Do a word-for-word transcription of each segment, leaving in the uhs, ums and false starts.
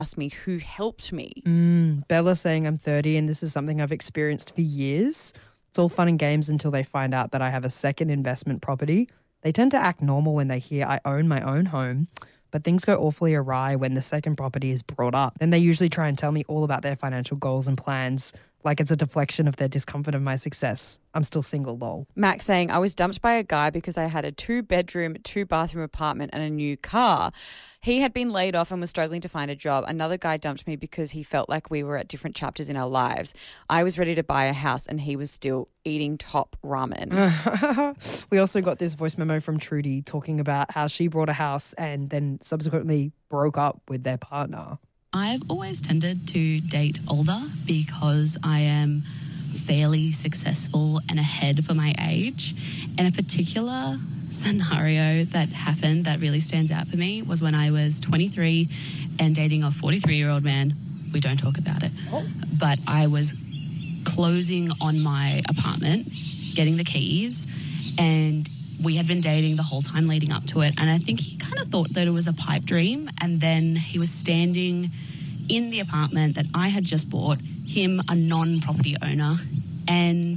asked me who helped me. Mm, Bella saying I'm thirty and this is something I've experienced for years. It's all fun and games until they find out that I have a second investment property. They tend to act normal when they hear I own my own home, but things go awfully awry when the second property is brought up. Then they usually try and tell me all about their financial goals and plans, like it's a deflection of their discomfort of my success. I'm still single, lol. Max saying, I was dumped by a guy because I had a two-bedroom, two-bathroom apartment and a new car. He had been laid off and was struggling to find a job. Another guy dumped me because he felt like we were at different chapters in our lives. I was ready to buy a house and he was still eating top ramen. We also got this voice memo from Trudy talking about how she bought a house and then subsequently broke up with their partner. I've always tended to date older because I am fairly successful and ahead for my age. And a particular scenario that happened that really stands out for me was when I was twenty-three and dating a forty-three-year-old man. We don't talk about it. Oh. But I was closing on my apartment, getting the keys, and we had been dating the whole time leading up to it. And I think he kind of thought that it was a pipe dream. And then he was standing in the apartment that I had just bought, him, a non-property owner. And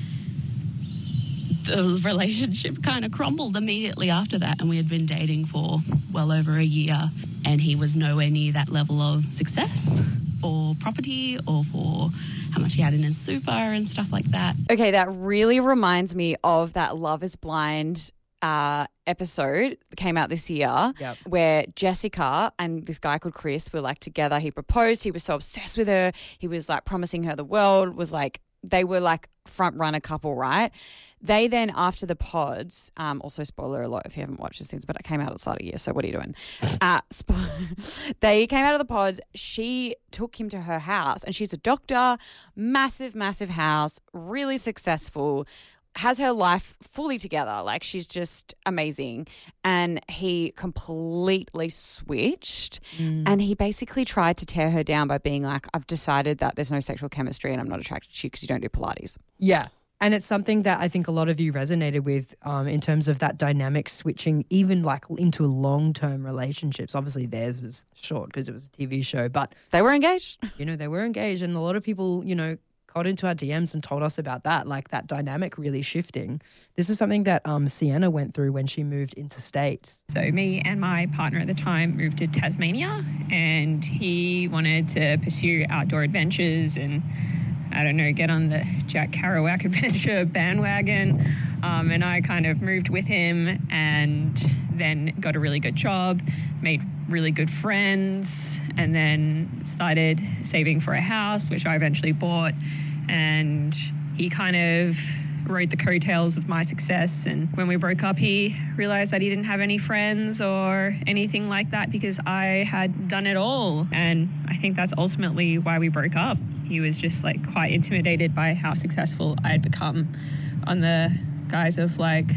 the relationship kind of crumbled immediately after that. And we had been dating for well over a year. And he was nowhere near that level of success for property or for how much he had in his super and stuff like that. Okay, that really reminds me of that Love is Blind uh, episode that came out this year Yep. where Jessica and this guy called Chris were like together. He proposed. He was so obsessed with her. He was like promising her the world, was like, they were like front runner couple, right? They then, after the pods, um, also spoiler alert if you haven't watched this since, but it came out at the start of the year, so what are you doing? Uh, spo- they came out of the pods. She took him to her house, and she's a doctor, massive, massive house, really successful, has her life fully together. Like, she's just amazing. And he completely switched mm. and he basically tried to tear her down by being like, I've decided that there's no sexual chemistry and I'm not attracted to you because you don't do Pilates. Yeah. And it's something that I think a lot of you resonated with um, in terms of that dynamic switching, even like into long-term relationships. Obviously theirs was short because it was a T V show, but they were engaged. You know, they were engaged, and a lot of people, you know, got into our D Ms and told us about that, like that dynamic really shifting. This is something that um, Sienna went through when she moved interstate. So me and my partner at the time moved to Tasmania, and he wanted to pursue outdoor adventures and, I don't know, get on the Jack Kerouac adventure bandwagon. Um, and I kind of moved with him and then got a really good job, made really good friends, and then started saving for a house, which I eventually bought. And he kind of rode the coattails of my success. And when we broke up, he realized that he didn't have any friends or anything like that because I had done it all. And I think that's ultimately why we broke up. He was just like quite intimidated by how successful I had become on the guise of like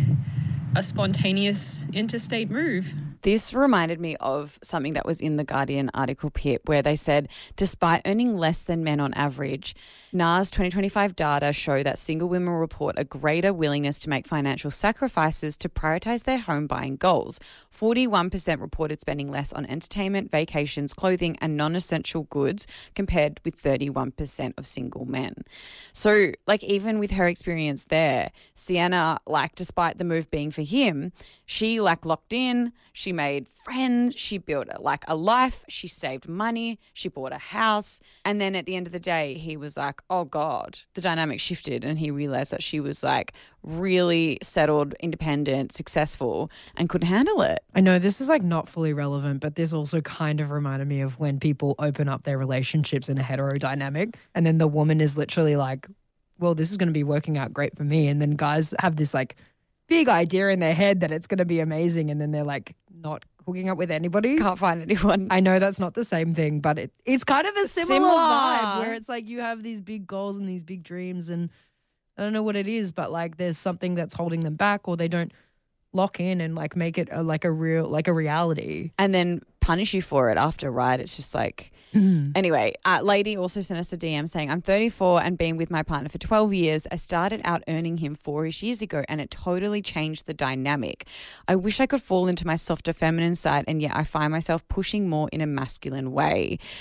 a spontaneous interstate move. This reminded me of something that was in the Guardian article, Pip, where they said, despite earning less than men on average, N A R's twenty twenty-five data show that single women report a greater willingness to make financial sacrifices to prioritise their home buying goals. forty-one percent reported spending less on entertainment, vacations, clothing and non-essential goods compared with thirty-one percent of single men. So, like, even with her experience there, Sienna, like, despite the move being for him, she, like, locked in, she made friends, she built, like, a life, she saved money, she bought a house, and then at the end of the day, he was like, oh, God, the dynamic shifted and he realised that she was, like, really settled, independent, successful and couldn't handle it. I know this is like not fully relevant, but this also kind of reminded me of when people open up their relationships in a hetero dynamic and then the woman is literally like, well, this is going to be working out great for me. And then guys have this like big idea in their head that it's going to be amazing and then they're like not hooking up with anybody. Can't find anyone. I know that's not the same thing, but it, it's kind of a similar, Similar. vibe where it's like you have these big goals and these big dreams and I don't know what it is, but like there's something that's holding them back or they don't lock in and like make it a, like a real, like a reality. And then punish you for it after, right? It's just like, anyway, uh, lady also sent us a D M saying, I'm thirty-four and been with my partner for twelve years. I started out earning him four-ish years ago and it totally changed the dynamic. I wish I could fall into my softer feminine side and yet I find myself pushing more in a masculine way.